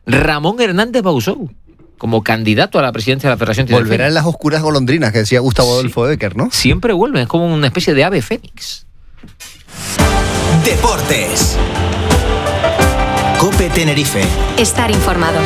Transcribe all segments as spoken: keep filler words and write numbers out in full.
Ramón Hernández Bausou, como candidato a la presidencia de la Federación Tinerfeña. Volverán las oscuras golondrinas que decía Gustavo Adolfo sí. Bécquer, ¿no? Siempre vuelven, es como una especie de ave fénix. Deportes. COPE Tenerife. Estar informado.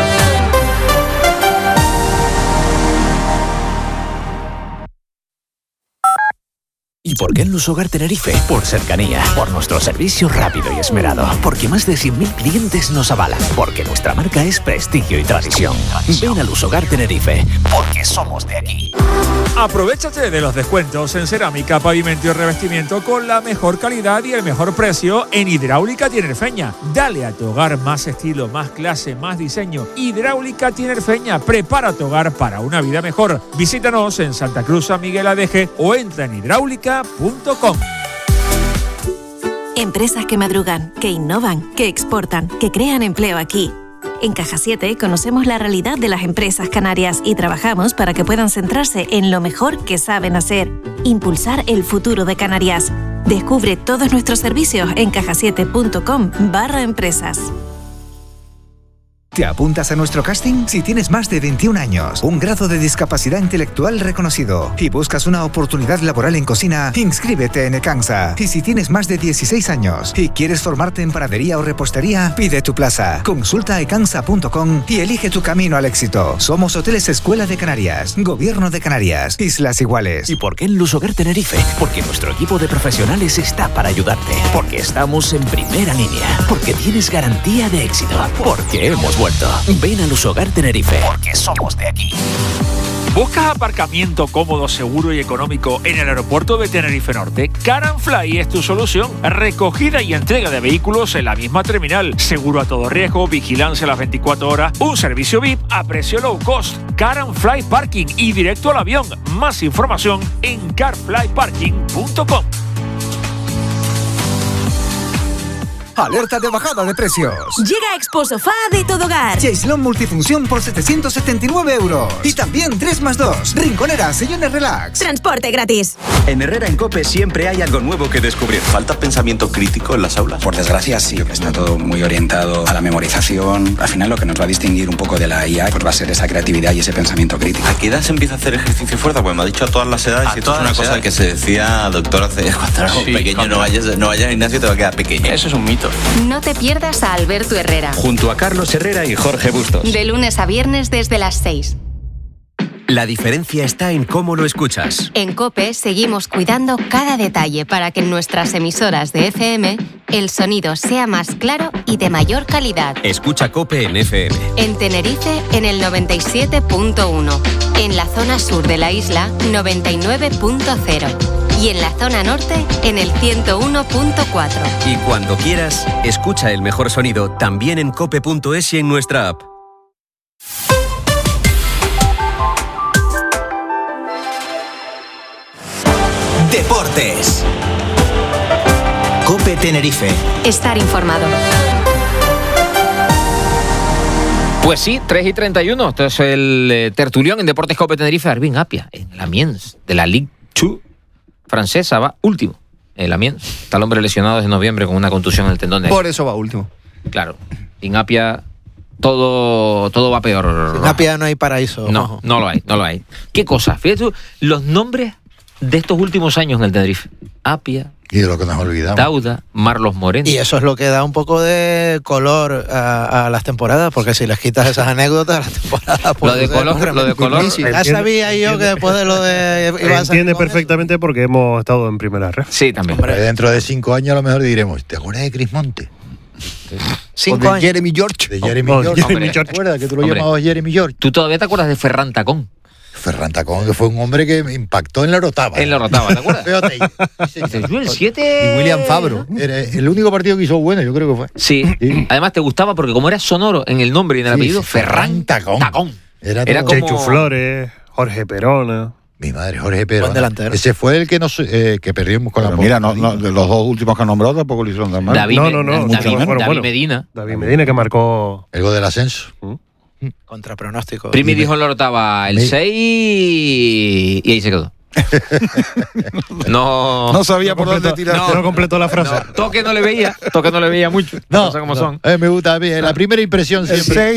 ¿Y por qué en Lusogar Tenerife? Por cercanía, por nuestro servicio rápido y esmerado, porque más de cien mil clientes nos avalan, porque nuestra marca es prestigio y tradición. Ven a Lusogar Tenerife, porque somos de aquí. Aprovechate de los descuentos en cerámica, pavimento y revestimiento con la mejor calidad y el mejor precio en Hidráulica Tinerfeña. Dale a tu hogar más estilo, más clase, más diseño. Hidráulica Tinerfeña, prepara tu hogar para una vida mejor. Visítanos en Santa Cruz San Miguel Adeje o entra en hidráulica punto com. Empresas que madrugan, que innovan, que exportan, que crean empleo aquí. En Caja siete conocemos la realidad de las empresas canarias y trabajamos para que puedan centrarse en lo mejor que saben hacer, impulsar el futuro de Canarias. Descubre todos nuestros servicios en caja siete punto com barra empresas. ¿Te apuntas a nuestro casting? Si tienes más de veintiún años, un grado de discapacidad intelectual reconocido y buscas una oportunidad laboral en cocina, inscríbete en Ecansa. Y si tienes más de dieciséis años y quieres formarte en panadería o repostería, pide tu plaza. Consulta ecansa punto com y elige tu camino al éxito. Somos Hoteles Escuela de Canarias, Gobierno de Canarias, Islas Iguales. ¿Y por qué en Lusogar Tenerife? Porque nuestro equipo de profesionales está para ayudarte. Porque estamos en primera línea. Porque tienes garantía de éxito. Porque hemos vuelto. Ven a Lusogar Tenerife, porque somos de aquí. ¿Buscas aparcamiento cómodo, seguro y económico en el aeropuerto de Tenerife Norte? Car and Fly es tu solución. Recogida y entrega de vehículos en la misma terminal. Seguro a todo riesgo, vigilancia a las veinticuatro horas, un servicio V I P a precio low cost. Car and Fly Parking y directo al avión. Más información en car fly parking punto com. Alerta de bajada de precios. Llega Expo Sofá de Todo Hogar. Chaislón multifunción por setecientos setenta y nueve euros. Y también tres más dos. Rinconera, sillones relax. Transporte gratis. En Herrera en COPE siempre hay algo nuevo que descubrir. ¿Falta pensamiento crítico en las aulas? Por desgracia sí, está todo muy orientado a la memorización. Al final lo que nos va a distinguir un poco de la I A pues va a ser esa creatividad y ese pensamiento crítico. ¿A qué edad se empieza a hacer ejercicio de fuerza? Pues me ha dicho a todas las edades. Y esto es una cosa edades. que se decía, doctor, hace cuando éramos sí, pequeños, no vayas, no vayas al gimnasio, te va a quedar pequeño. Eso es un mito. No te pierdas a Alberto Herrera. Junto a Carlos Herrera y Jorge Bustos. De lunes a viernes desde las seis. La diferencia está en cómo lo escuchas. En COPE seguimos cuidando cada detalle para que en nuestras emisoras de F M el sonido sea más claro y de mayor calidad. Escucha COPE en F M. En Tenerife en el noventa y siete punto uno. En la zona sur de la isla noventa y nueve punto cero. Y en la zona norte, en el ciento uno punto cuatro. Y cuando quieras, escucha el mejor sonido también en cope punto es y en nuestra app. Deportes. COPE Tenerife. Estar informado. Pues sí, tres y treinta y uno. Esto es el eh, tertulión en Deportes COPE Tenerife. Arvin Apia, en el Amiens de la Ligue dos francesa, va último. El Amiens. Está el hombre lesionado desde noviembre con una contusión en el tendón de... Por eso va último. Claro. En Apia todo, todo va peor. En Apia no hay paraíso. No, no lo hay, no lo hay. ¿Qué cosa? Fíjate tú, los nombres de estos últimos años en el Tenerife. Apia... Y de lo que nos olvidamos. Dauda, Marlos Moreno. Y eso es lo que da un poco de color a, a las temporadas, porque si les quitas esas anécdotas, las temporadas... Lo de color, lo de color... Ya sabía yo que después de lo de... Entiende perfectamente eso. Porque hemos estado en primera red. Sí, también. Hombre, dentro de cinco años a lo mejor diremos, ¿te acuerdas de Chris Monte? Cinco o de años. Jeremy George. De Jeremy oh, George. Jeremy George. ¿Te acuerdas que tú lo Hombre. llamabas Jeremy George? ¿Tú todavía te acuerdas de Ferran Tacón? Ferran Tacón, que fue un hombre que me impactó en la Rotava. En la Rotava, ¿te acuerdas? Fíjate. Yo el siete... Y William Fabro. Era el único partido que hizo bueno, yo creo que fue. Sí. sí. Además te gustaba porque como era sonoro en el nombre y en el Sí, apellido, sí, Ferran Tacón. Tacón. Era, Era todo- como- Chechu Flores, Jorge Perona. Mi madre, Jorge Pedro. Buen delantero. Ese fue el que nos eh, que perdimos con Pero la mira, no, no, de los dos últimos que han nombrado tampoco lo hicieron tan mal. David, No, no, no, David, mucho mejor, David bueno. Medina. David Medina, que marcó... El gol del ascenso. Contra pronóstico. Primi dijo en la Rotava el Me- seis y ahí se quedó. No, No sabía por dónde tirar. No, no completó la frase. no, Toque no le veía, Toque no le veía mucho. No, sé cómo son. Eh, me gusta, a mí, la primera impresión siempre.